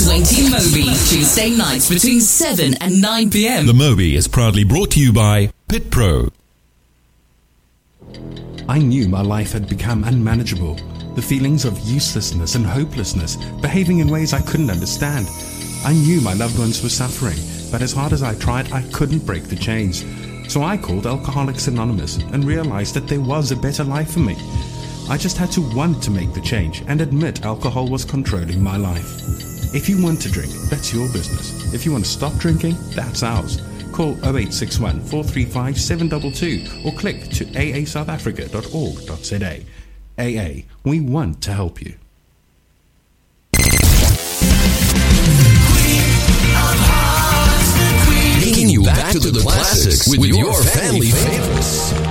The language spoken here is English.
420 Moby, Tuesday nights between 7 and 9 p.m. The Moby is proudly brought to you by Pit Pro. I knew my life had become unmanageable. The feelings of uselessness and hopelessness, behaving in ways I couldn't understand. I knew my loved ones were suffering, but as hard as I tried, I couldn't break the chains. So I called Alcoholics Anonymous and realized that there was a better life for me. I just had to want to make the change and admit alcohol was controlling my life. If you want to drink, that's your business. If you want to stop drinking, that's ours. Call 0861 435 722 or click to aasouthafrica.org.za. AA, we want to help you. Taking you back to the classics with your family favorites.